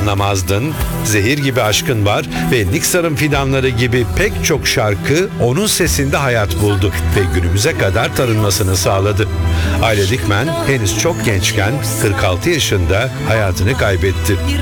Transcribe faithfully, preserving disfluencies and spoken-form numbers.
Anlamazdın, Zehir Gibi Aşkın Var ve Niksar'ın Fidanları gibi pek çok şarkı onun sesinde hayat buldu ve günümüze kadar tanınmasını sağladı. Aile Dikmen henüz çok gençken kırk altı yaşında hayatını kaybetti.